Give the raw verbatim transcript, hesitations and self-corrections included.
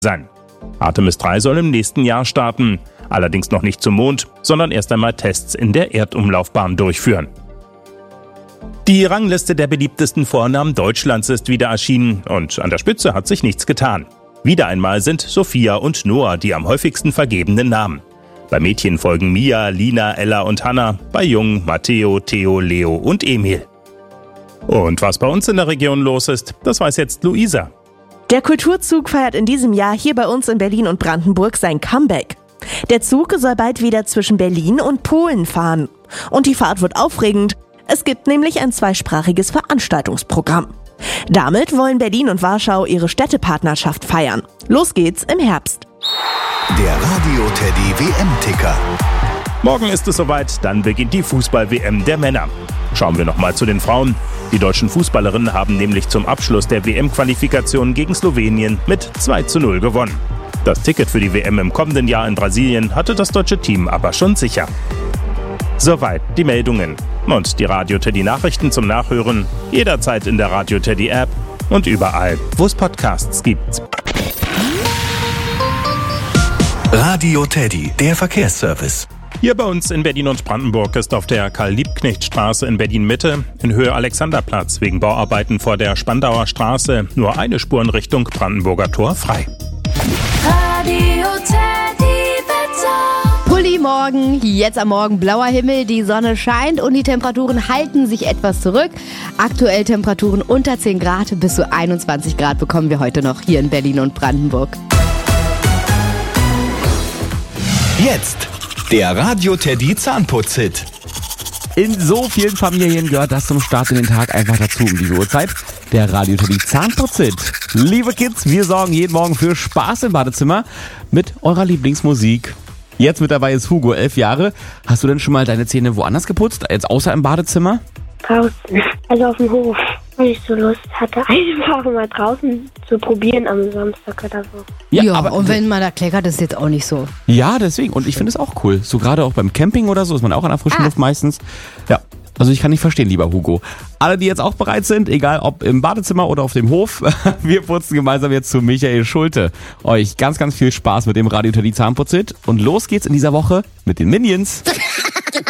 sein. Artemis drei soll im nächsten Jahr starten, allerdings noch nicht zum Mond, sondern erst einmal Tests in der Erdumlaufbahn durchführen. Die Rangliste der beliebtesten Vornamen Deutschlands ist wieder erschienen und an der Spitze hat sich nichts getan. Wieder einmal sind Sophia und Noah die am häufigsten vergebenen Namen. Bei Mädchen folgen Mia, Lina, Ella und Hannah, bei Jungen Matteo, Theo, Leo und Emil. Und was bei uns in der Region los ist, das weiß jetzt Luisa. Der Kulturzug feiert in diesem Jahr hier bei uns in Berlin und Brandenburg sein Comeback. Der Zug soll bald wieder zwischen Berlin und Polen fahren. Und die Fahrt wird aufregend. Es gibt nämlich ein zweisprachiges Veranstaltungsprogramm. Damit wollen Berlin und Warschau ihre Städtepartnerschaft feiern. Los geht's im Herbst. Der Radio-Teddy W M-Ticker. Morgen ist es soweit, dann beginnt die Fußball-W M der Männer. Schauen wir nochmal zu den Frauen. Die deutschen Fußballerinnen haben nämlich zum Abschluss der W M-Qualifikation gegen Slowenien mit zwei zu null gewonnen. Das Ticket für die W M im kommenden Jahr in Brasilien hatte das deutsche Team aber schon sicher. Soweit die Meldungen. Und die Radio-Teddy-Nachrichten zum Nachhören jederzeit in der Radio-Teddy-App und überall, wo es Podcasts gibt. Radio Teddy, der Verkehrsservice. Hier bei uns in Berlin und Brandenburg ist auf der Karl-Liebknecht-Straße in Berlin-Mitte in Höhe Alexanderplatz wegen Bauarbeiten vor der Spandauer Straße nur eine Spur in Richtung Brandenburger Tor frei. Radio Teddy Wetter. Pulli morgen, jetzt am Morgen blauer Himmel, die Sonne scheint und die Temperaturen halten sich etwas zurück. Aktuell Temperaturen unter zehn Grad, bis zu einundzwanzig Grad bekommen wir heute noch hier in Berlin und Brandenburg. Jetzt der Radio Teddy Zahnputz-Hit. In so vielen Familien gehört das zum Start in den Tag einfach dazu um diese Uhrzeit. Der Radio Teddy Zahnputz-Hit. Liebe Kids, wir sorgen jeden Morgen für Spaß im Badezimmer mit eurer Lieblingsmusik. Jetzt mit dabei ist Hugo, elf Jahre. Hast du denn schon mal deine Zähne woanders geputzt, als außer im Badezimmer? Draußen, also auf dem Hof. Weil ich so Lust hatte, einfach mal draußen zu probieren am Samstag oder so. Ja, ja, aber und wenn man da kleckert, ist jetzt auch nicht so. Ja, deswegen. Und ich finde es auch cool. So gerade auch beim Camping oder so ist man auch an der frischen ah. Luft meistens. Ja, also ich kann nicht verstehen, lieber Hugo. Alle, die jetzt auch bereit sind, egal ob im Badezimmer oder auf dem Hof, wir putzen gemeinsam jetzt zu Michael Schulte. Euch ganz, ganz viel Spaß mit dem Radio Teddy Zahnputz-Hit. Und los geht's in dieser Woche mit den Minions.